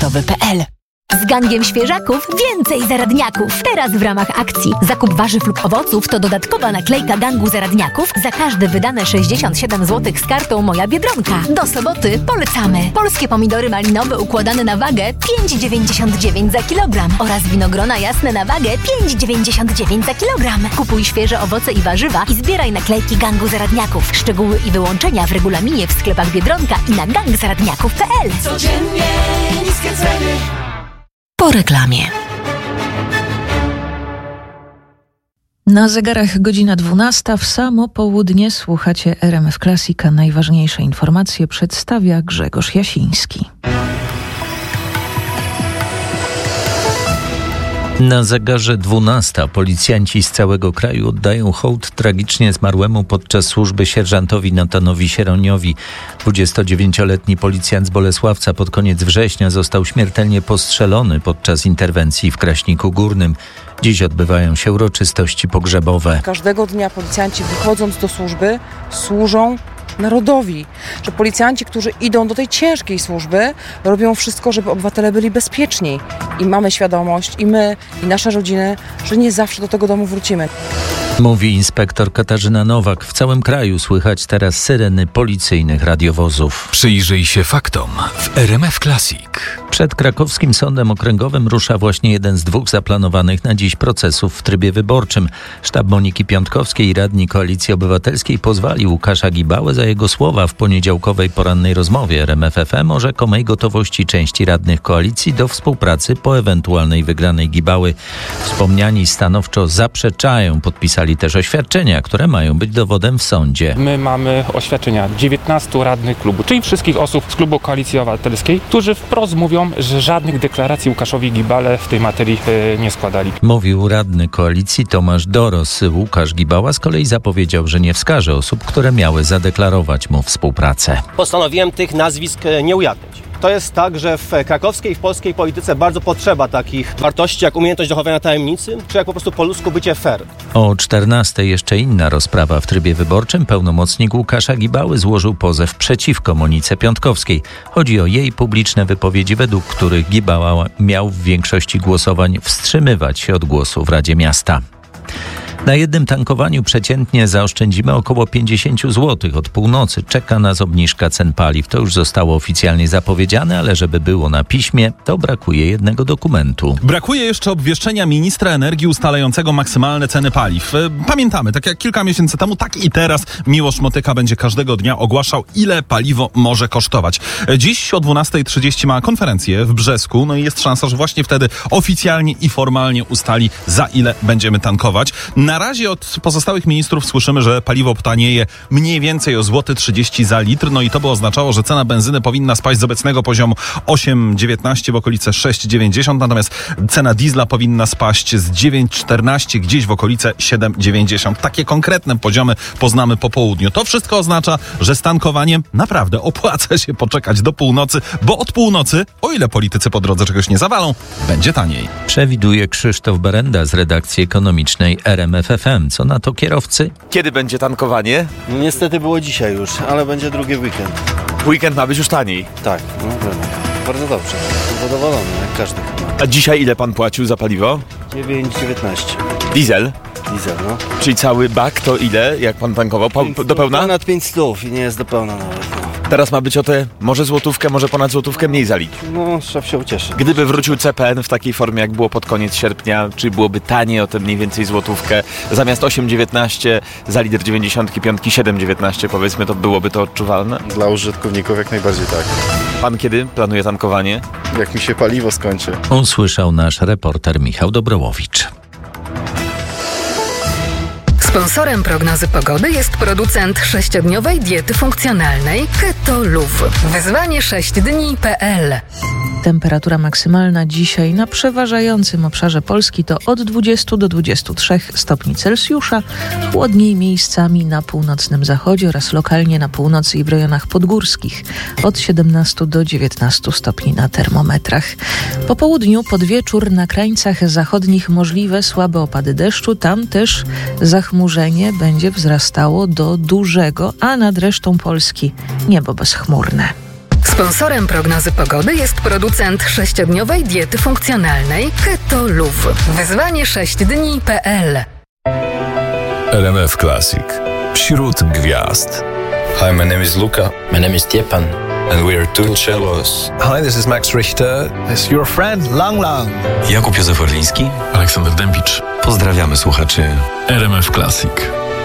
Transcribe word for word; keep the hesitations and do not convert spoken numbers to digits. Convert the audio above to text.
produktowy kropka pe el. Z gangiem świeżaków więcej zaradniaków. Teraz w ramach akcji zakup warzyw lub owoców to dodatkowa naklejka gangu zaradniaków za każde wydane sześćdziesiąt siedem złotych z kartą Moja Biedronka. Do soboty polecamy. Polskie pomidory malinowe układane na wagę pięć dziewięćdziesiąt dziewięć za kilogram oraz winogrona jasne na wagę pięć dziewięćdziesiąt dziewięć za kilogram. Kupuj świeże owoce i warzywa i zbieraj naklejki gangu zaradniaków. Szczegóły i wyłączenia w regulaminie w sklepach Biedronka i na gang zaradniaków kropka pe el. Codziennie niskie ceny. Po reklamie. Na zegarach godzina dwunasta, w samo południe słuchacie R M F Classic, a najważniejsze informacje przedstawia Grzegorz Jasiński. Na zegarze dwunasta policjanci z całego kraju oddają hołd tragicznie zmarłemu podczas służby sierżantowi Natanowi Sieroniowi. dwudziestodziewięcioletni policjant z Bolesławca pod koniec września został śmiertelnie postrzelony podczas interwencji w Kraśniku Górnym. Dziś odbywają się uroczystości pogrzebowe. Każdego dnia policjanci, wychodząc do służby, służą narodowi. Że policjanci, którzy idą do tej ciężkiej służby, robią wszystko, żeby obywatele byli bezpieczni. I mamy świadomość, i my, i nasze rodziny, że nie zawsze do tego domu wrócimy. Mówi inspektor Katarzyna Nowak. W całym kraju słychać teraz syreny policyjnych radiowozów. Przyjrzyj się faktom w R M F Classic. Przed krakowskim sądem okręgowym rusza właśnie jeden z dwóch zaplanowanych na dziś procesów w trybie wyborczym. Sztab Moniki Piątkowskiej i radni Koalicji Obywatelskiej pozwali Łukasza Gibałę za jego słowa w poniedziałkowej porannej rozmowie R M F F M o rzekomej gotowości części radnych koalicji do współpracy po ewentualnej wygranej Gibały. Wspomniani stanowczo zaprzeczają, podpisali też oświadczenia, które mają być dowodem w sądzie. My mamy oświadczenia dziewiętnastu radnych klubu, czyli wszystkich osób z klubu Koalicji Obywatelskiej, którzy wprost mówią, że żadnych deklaracji Łukaszowi Gibale w tej materii y, nie składali. Mówił radny koalicji Tomasz Doros. Łukasz Gibała z kolei zapowiedział, że nie wskaże osób, które miały zadeklarować mu współpracę. Postanowiłem tych nazwisk nie ujawniać. To jest tak, że w krakowskiej i w polskiej polityce bardzo potrzeba takich wartości jak umiejętność dochowania tajemnicy, czy jak po prostu po ludzku bycie fair. O czternastej jeszcze inna rozprawa w trybie wyborczym. Pełnomocnik Łukasza Gibały złożył pozew przeciwko Monice Piątkowskiej. Chodzi o jej publiczne wypowiedzi, według których Gibała miał w większości głosowań wstrzymywać się od głosu w Radzie Miasta. Na jednym tankowaniu przeciętnie zaoszczędzimy około pięćdziesiąt złotych. Od północy czeka nas obniżka cen paliw. To już zostało oficjalnie zapowiedziane, ale żeby było na piśmie, to brakuje jednego dokumentu. Brakuje jeszcze obwieszczenia ministra energii ustalającego maksymalne ceny paliw. Pamiętamy, tak jak kilka miesięcy temu, tak i teraz Miłosz Motyka będzie każdego dnia ogłaszał, ile paliwo może kosztować. Dziś o dwunasta trzydzieści ma konferencję w Brzesku, no i jest szansa, że właśnie wtedy oficjalnie i formalnie ustali, za ile będziemy tankować. Na razie od pozostałych ministrów słyszymy, że paliwo tanieje mniej więcej o złoty trzydzieści za litr, no i to by oznaczało, że cena benzyny powinna spaść z obecnego poziomu osiem dziewiętnaście w okolice sześć dziewięćdziesiąt, natomiast cena diesla powinna spaść z dziewięć czternaście gdzieś w okolice siedem dziewięćdziesiąt. Takie konkretne poziomy poznamy po południu. To wszystko oznacza, że z tankowaniem naprawdę opłaca się poczekać do północy, bo od północy, o ile politycy po drodze czegoś nie zawalą, będzie taniej. Przewiduje Krzysztof Berenda z redakcji ekonomicznej R M F F M. Co na to kierowcy? Kiedy będzie tankowanie? No niestety było dzisiaj już, ale będzie drugi weekend. Weekend ma być już taniej. Tak, no pewnie. Bardzo dobrze. Jestem zadowolony, jak każdy chyba. A dzisiaj ile pan płacił za paliwo? dziewięć dziewiętnaście. Diesel? Diesel, no. Czyli cały bak to ile, jak pan tankował? Pa- do pełna? Ponad pięć stów i nie jest do pełna nawet, no. Teraz ma być o te może złotówkę, może ponad złotówkę mniej zalić. No, szef się ucieszy. Gdyby wrócił C P N w takiej formie, jak było pod koniec sierpnia, czy byłoby taniej o te mniej więcej złotówkę? Zamiast osiem dziewiętnaście za litr dziewięćdziesiąt pięć siedem dziewiętnaście, powiedzmy, to byłoby to odczuwalne? Dla użytkowników jak najbardziej tak. Pan kiedy planuje tankowanie? Jak mi się paliwo skończy. Usłyszał nasz reporter Michał Dobrołowicz. Sponsorem prognozy pogody jest producent sześciodniowej diety funkcjonalnej Keto Luv. Wyzwanie sześć dni kropka pe el. Temperatura maksymalna dzisiaj na przeważającym obszarze Polski to od dwudziestu do dwudziestu trzech stopni Celsjusza, chłodniej miejscami na północnym zachodzie oraz lokalnie na północy i w rejonach podgórskich, od siedemnastu do dziewiętnastu stopni na termometrach. Po południu pod wieczór na krańcach zachodnich możliwe słabe opady deszczu, tam też zachmurzenie będzie wzrastało do dużego, a nad resztą Polski niebo bezchmurne. Sponsorem prognozy pogody jest producent sześciodniowej diety funkcjonalnej Keto Luv. Wyzwanie sześć dni kropka p l. R M F Classic. Wśród gwiazd. Hi, my name is Luca. My name is Stjepan. And we are two cellos. Hi, this is Max Richter. It's your friend Lang Lang. Jakub Józef Orliński. Aleksander Dębicz. Pozdrawiamy słuchaczy R M F Classic.